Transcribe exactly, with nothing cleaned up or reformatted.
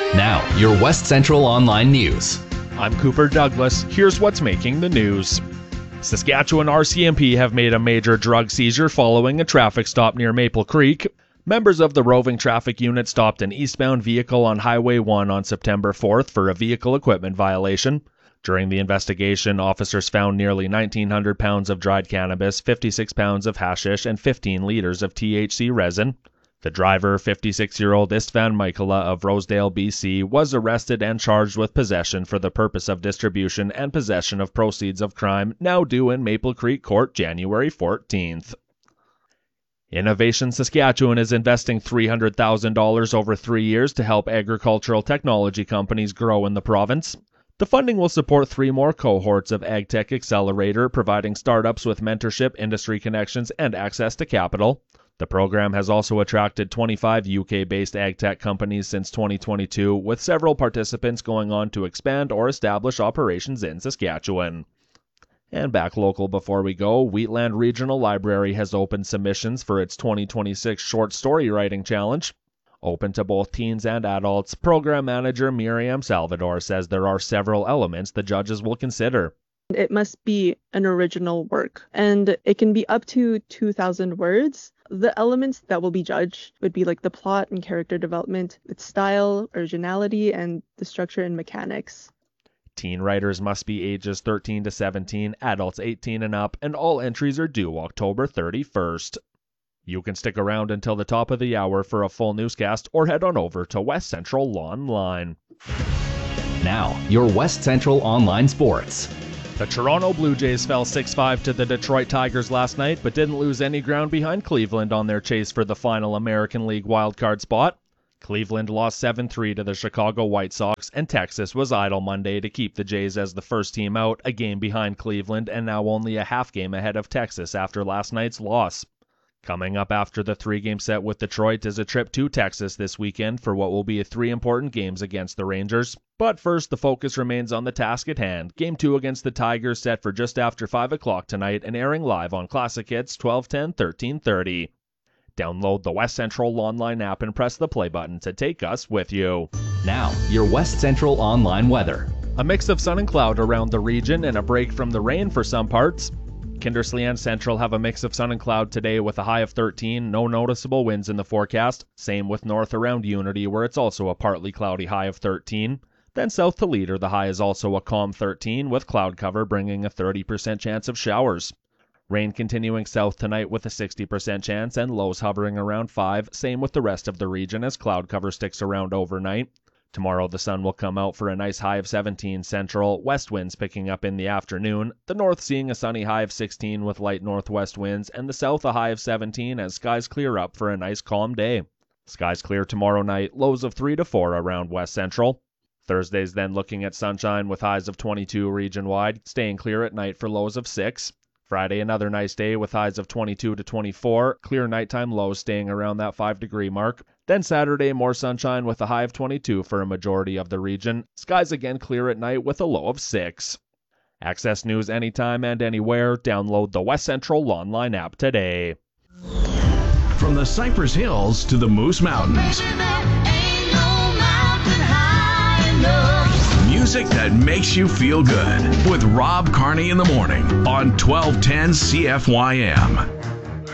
Now, your West Central Online News. I'm Cooper Douglas. Here's what's making the news. Saskatchewan R C M P have made a major drug seizure following a traffic stop near Maple Creek. Members of the roving traffic unit stopped an eastbound vehicle on Highway one on September fourth for a vehicle equipment violation. During the investigation, officers found nearly nineteen hundred pounds of dried cannabis, fifty-six pounds of hashish, and fifteen liters of T H C resin. The driver, fifty-six-year-old Istvan Michaela of Rosedale, B C, was arrested and charged with possession for the purpose of distribution and possession of proceeds of crime, now due in Maple Creek Court January fourteenth. Innovation Saskatchewan is investing three hundred thousand dollars over three years to help agricultural technology companies grow in the province. The funding will support three more cohorts of AgTech Accelerator, providing startups with mentorship, industry connections, and access to capital. The program has also attracted twenty-five U K-based agtech companies since twenty twenty-two, with several participants going on to expand or establish operations in Saskatchewan. And back local before we go, Wheatland Regional Library has opened submissions for its twenty twenty-six Short Story Writing Challenge. Open to both teens and adults, Program Manager Miriam Salvador says there are several elements the judges will consider. It must be an original work, and it can be up to two thousand words. The elements that will be judged would be like the plot and character development, its style, originality, and the structure and mechanics. Teen writers must be ages thirteen to seventeen, adults eighteen and up, and all entries are due October thirty-first. You can stick around until the top of the hour for a full newscast or head on over to West Central Online. Now, your West Central Online Sports. The Toronto Blue Jays fell six five to the Detroit Tigers last night, but didn't lose any ground behind Cleveland on their chase for the final American League wildcard spot. Cleveland lost seven three to the Chicago White Sox, and Texas was idle Monday to keep the Jays as the first team out, a game behind Cleveland and now only a half game ahead of Texas after last night's loss. Coming up after the three-game set with Detroit is a trip to Texas this weekend for what will be three important games against the Rangers. But first, the focus remains on the task at hand. Game two against the Tigers set for just after five o'clock tonight and airing live on Classic Hits twelve ten, thirteen thirty. Download the West Central Online app and press the play button to take us with you. Now, your West Central Online weather. A mix of sun and cloud around the region and a break from the rain for some parts. Kindersley and Central have a mix of sun and cloud today with a high of thirteen, no noticeable winds in the forecast. Same with north around Unity, where it's also a partly cloudy high of thirteen. Then south to Leader, the high is also a calm thirteen, with cloud cover bringing a thirty percent chance of showers. Rain continuing south tonight with a sixty percent chance and lows hovering around five, same with the rest of the region as cloud cover sticks around overnight. Tomorrow the sun will come out for a nice high of seventeen central, west winds picking up in the afternoon, the north seeing a sunny high of sixteen with light northwest winds, and the south a high of seventeen as skies clear up for a nice calm day. Skies clear tomorrow night, lows of three to four around west central. Thursday's then looking at sunshine with highs of twenty-two region-wide, staying clear at night for lows of six. Friday another nice day with highs of twenty-two to twenty-four, clear nighttime lows staying around that five degree mark. Then Saturday more sunshine with a high of twenty-two for a majority of the region. Skies again clear at night with a low of six. Access news anytime and anywhere. Download the West Central Online app today. From the Cypress Hills to the Moose Mountains. Music that makes you feel good with Rob Carney in the morning on twelve ten C F Y M.